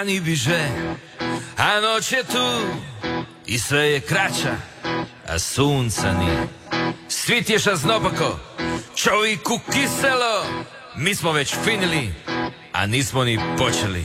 dani biže, a noć je tu i sve je kraća, a sunca nije. Svit je šaznopako, čovjeku kiselo, mi smo već finili, a nismo ni počeli.